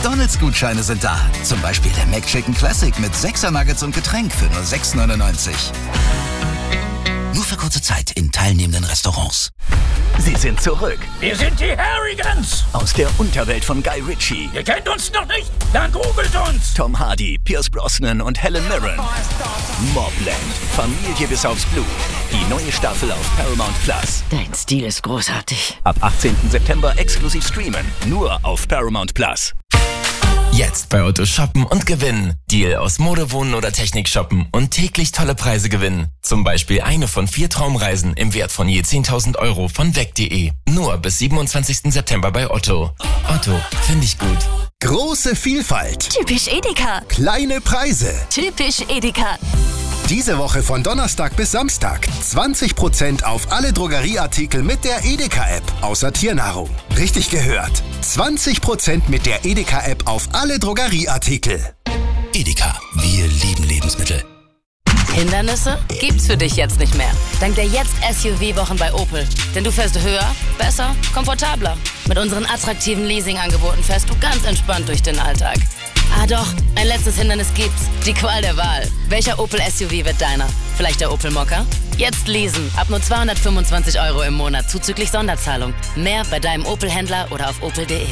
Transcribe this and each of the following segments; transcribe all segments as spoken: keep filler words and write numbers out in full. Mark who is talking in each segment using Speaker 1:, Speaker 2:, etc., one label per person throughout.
Speaker 1: McDonald's-Gutscheine sind da. Zum Beispiel der McChicken Classic mit sechser Nuggets und Getränk für nur sechs neunundneunzig. Nur für kurze Zeit in teilnehmenden Restaurants.
Speaker 2: Sie sind zurück.
Speaker 3: Wir sind die Harrigans.
Speaker 2: Aus der Unterwelt von Guy Ritchie.
Speaker 3: Ihr kennt uns noch nicht? Dann googelt uns.
Speaker 2: Tom Hardy, Pierce Brosnan und Helen Mirren. Mobland. Familie bis aufs Blut. Die neue Staffel auf Paramount Plus.
Speaker 4: Dein Stil ist großartig.
Speaker 2: Ab achtzehnten September exklusiv streamen. Nur auf Paramount Plus.
Speaker 5: Jetzt bei Otto shoppen und gewinnen. Deal aus Mode, Wohnen oder Technik shoppen und täglich tolle Preise gewinnen. Zum Beispiel eine von vier Traumreisen im Wert von je zehntausend Euro von weg punkt de. Nur bis siebenundzwanzigsten September bei Otto. Otto, finde ich gut.
Speaker 6: Große Vielfalt.
Speaker 7: Typisch Edeka.
Speaker 6: Kleine Preise.
Speaker 7: Typisch Edeka.
Speaker 6: Diese Woche von Donnerstag bis Samstag zwanzig Prozent auf alle Drogerieartikel mit der Edeka-App, außer Tiernahrung. Richtig gehört. zwanzig Prozent mit der Edeka-App auf alle Drogerieartikel.
Speaker 1: Edeka, wir lieben Lebensmittel.
Speaker 4: Hindernisse gibt's für dich jetzt nicht mehr. Dank der Jetzt-S U V-Wochen bei Opel. Denn du fährst höher, besser, komfortabler. Mit unseren attraktiven Leasing-Angeboten fährst du ganz entspannt durch den Alltag. Ah doch, ein letztes Hindernis gibt's. Die Qual der Wahl. Welcher Opel S U V wird deiner? Vielleicht der Opel Mokka? Jetzt leasen. Ab nur zweihundertfünfundzwanzig Euro im Monat zuzüglich Sonderzahlung. Mehr bei deinem Opel-Händler oder auf opel punkt de.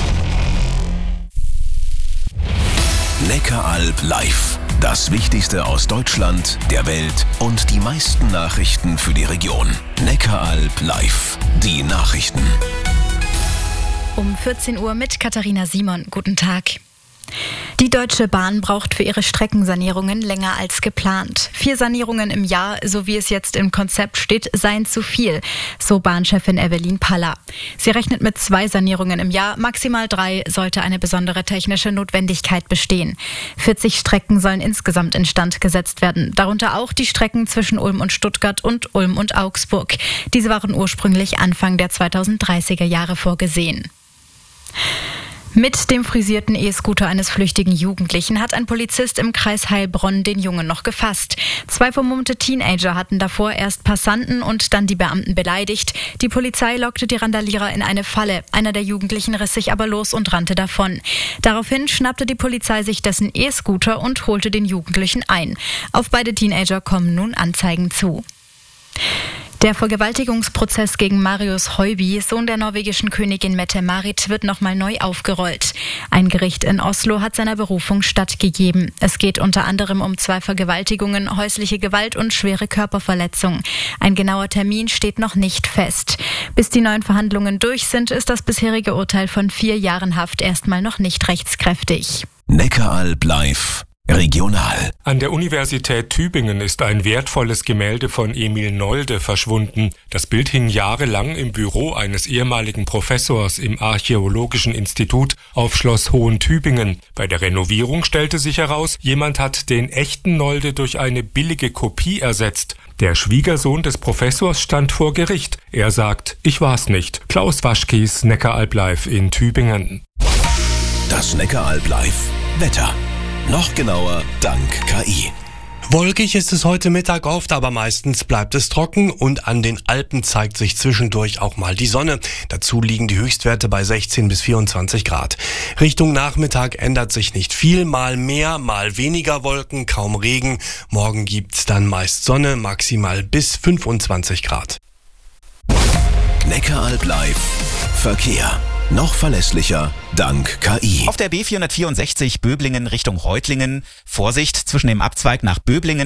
Speaker 8: Neckaralb live. Das Wichtigste aus Deutschland, der Welt und die meisten Nachrichten für die Region. Neckaralb live. Die Nachrichten.
Speaker 9: Um vierzehn Uhr mit Katharina Simon. Guten Tag. Die Deutsche Bahn braucht für ihre Streckensanierungen länger als geplant. Vier Sanierungen im Jahr, so wie es jetzt im Konzept steht, seien zu viel, so Bahnchefin Evelyn Paller. Sie rechnet mit zwei Sanierungen im Jahr, maximal drei sollte eine besondere technische Notwendigkeit bestehen. vierzig Strecken sollen insgesamt instand gesetzt werden, darunter auch die Strecken zwischen Ulm und Stuttgart und Ulm und Augsburg. Diese waren ursprünglich Anfang der zweitausenddreißiger Jahre vorgesehen. Mit dem frisierten E-Scooter eines flüchtigen Jugendlichen hat ein Polizist im Kreis Heilbronn den Jungen noch gefasst. Zwei vermummte Teenager hatten davor erst Passanten und dann die Beamten beleidigt. Die Polizei lockte die Randalierer in eine Falle. Einer der Jugendlichen riss sich aber los und rannte davon. Daraufhin schnappte die Polizei sich dessen E-Scooter und holte den Jugendlichen ein. Auf beide Teenager kommen nun Anzeigen zu. Der Vergewaltigungsprozess gegen Marius Høiby, Sohn der norwegischen Königin Mette-Marit, wird nochmal neu aufgerollt. Ein Gericht in Oslo hat seiner Berufung stattgegeben. Es geht unter anderem um zwei Vergewaltigungen, häusliche Gewalt und schwere Körperverletzung. Ein genauer Termin steht noch nicht fest. Bis die neuen Verhandlungen durch sind, ist das bisherige Urteil von vier Jahren Haft erstmal noch nicht rechtskräftig.
Speaker 8: Neckaralb live. Regional.
Speaker 10: An der Universität Tübingen ist ein wertvolles Gemälde von Emil Nolde verschwunden. Das Bild hing jahrelang im Büro eines ehemaligen Professors im Archäologischen Institut auf Schloss Hohen-Tübingen. Bei der Renovierung stellte sich heraus, jemand hat den echten Nolde durch eine billige Kopie ersetzt. Der Schwiegersohn des Professors stand vor Gericht. Er sagt, ich war's nicht. Klaus Waschkies, Neckaralb live in Tübingen.
Speaker 8: Das Neckaralb live. Wetter. Noch genauer dank K I.
Speaker 11: Wolkig ist es heute Mittag oft, aber meistens bleibt es trocken und an den Alpen zeigt sich zwischendurch auch mal die Sonne. Dazu liegen die Höchstwerte bei sechzehn bis vierundzwanzig Grad. Richtung Nachmittag ändert sich nicht viel, mal mehr, mal weniger Wolken, kaum Regen. Morgen gibt's dann meist Sonne, maximal bis fünfundzwanzig Grad.
Speaker 8: Neckaralb live. Verkehr. Noch verlässlicher dank K I.
Speaker 12: Auf der B vierhundertvierundsechzig Böblingen Richtung Reutlingen. Vorsicht zwischen dem Abzweig nach Böblingen